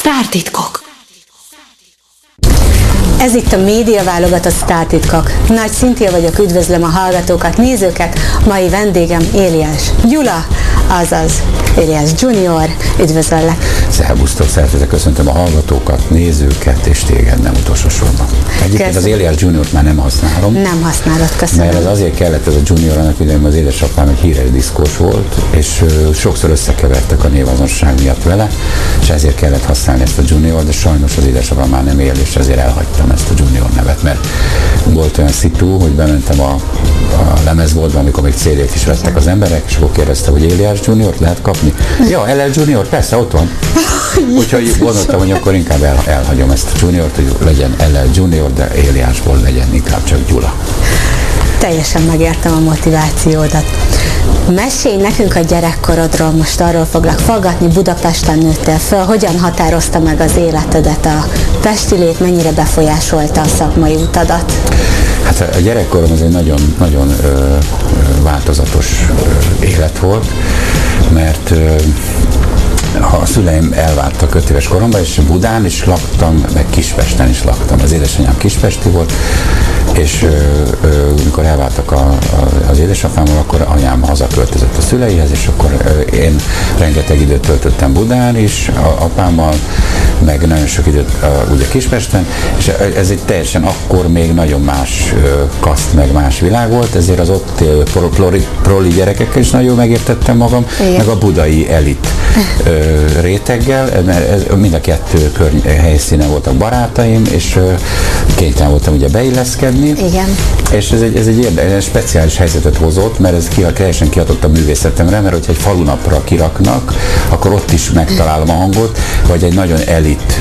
Sztártitkok. Ez itt a média válogatott Sztártitkok. Nagy Szintia vagyok, üdvözlöm a hallgatókat, nézőket. Mai vendégem Éliás Gyula, azaz Éliás Junior. Üdvözöllek. Szervusztok, szeretettel köszöntöm a hallgatókat, nézőket, és téged nem utolsó sorban. Egyébként az Éliás Juniort már nem használom. Nem használod, köszönöm. Mert ez azért kellett, ez a Junior, annak idején az édesapám egy híres diszkós volt, és sokszor összekevertek a névazonosság miatt vele, és ezért kellett használni ezt a Junior, de sajnos az édesapám már nem él, és ezért elhagytam ezt a Junior nevet, mert volt olyan szitu, hogy bementem a lemezboltba, amikor még CD-t is vettek az emberek, és akkor kérdezte, hogy Éliás Juniort lehet kapni? Ja, LL Junior, persze, ott van. Úgyhogy gondoltam, hogy akkor inkább elhagyom ezt a Juniort, hogy legyen LL Junior, de Éliásból legyen inkább csak Gyula. Teljesen megértem a motivációdat. Mesélj nekünk a gyerekkorodról, most arról foglak faggatni, Budapesten nőttél föl, hogyan határozta meg az életedet a pesti lét, mennyire befolyásolta a szakmai utadat? Hát a gyerekkorom az egy nagyon változatos élet volt, mert a szüleim elváltak 5 éves koromban, és Budán is laktam, meg Kispesten is laktam. Az édesanyám kispesti volt, és amikor elváltak az édesapámmal, akkor anyám hazaköltözött a szüleihez, és akkor én rengeteg időt töltöttem Budán is, apámmal, meg nagyon sok időt ugye Kispesten, és ez egy teljesen akkor még nagyon más kaszt, meg más világ volt, ezért az ott proli gyerekekkel is nagyon megértettem magam, igen, meg a budai elit réteggel, mert mind a kettő helyszínen voltak barátaim, és kénytelen voltam ugye beilleszkedni. Igen. És ez egy speciális helyzetet hozott, mert ez teljesen kihatott a művészetemre, mert hogyha egy falunapra kiraknak, akkor ott is megtalálom a hangot, vagy egy nagyon elit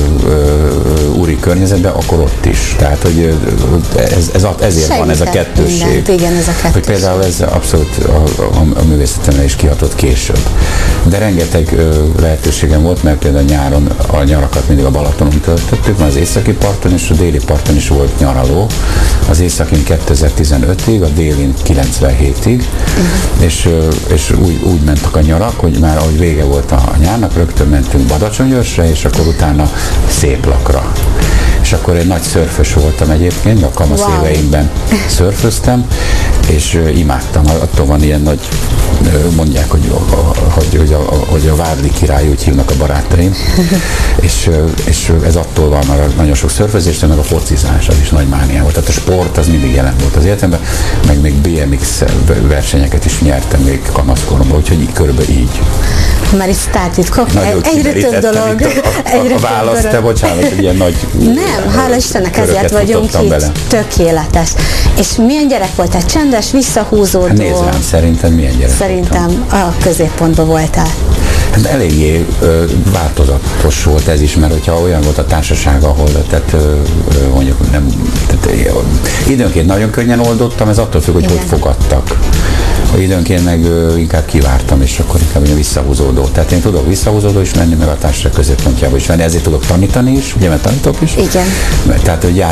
úri környezetben, akkor ott is. Tehát, hogy ezért van ez a kettősség. Mindent, igen, ez a kettősség. Hogy például ez abszolút a művészetemre is kihatott később. De rengeteg lehetőségem volt, mert például nyáron a nyarakat mindig a Balatonon töltöttük, mert az északi parton és a déli parton is volt nyaraló. Az északin 2015-ig, a délin 97-ig, és úgy mentek a nyarak, hogy már ahogy vége volt a nyárnak, rögtön mentünk Badacsonyőrsre, és akkor utána Széplakra. És akkor egy nagy szörfös voltam egyébként, a kamasz éveimben szörföztem, és imádtam. Attól van ilyen nagy, mondják, hogy a Várdi király, úgy hívnak a barátaim, és ez attól van, mert nagyon sok szörfözés, meg a focizás, az is nagy mániám volt. Tehát a sport az mindig jelen volt az életemben, meg még BMX versenyeket is nyertem még kamaszkoromban, úgyhogy körülbelül így. Már is Sztártitkok, egyre több dolog. A válasz, te bocsánat, hogy ilyen nagy... Nem, hála Istennek, ezért vagyunk itt. Bele. Tökéletes. És milyen gyerek voltál? Csendes, visszahúzódó? Hát nézd rám, szerinted milyen gyerek Szerintem a középpontban voltál. Hát eléggé változatos volt ez is, mert hogyha olyan volt a társaság, ahol mondjuk nem, időnként nagyon könnyen oldottam, ez attól függ, hogy fogadtak. Időnként meg inkább kivártam, és akkor inkább visszahúzódó. Tehát én tudok visszahúzódó is lenni, meg a társaság középpontjába is lenni, ezért tudok tanítani is, ugye, mert tanítok is. Igen. Tehát, hogy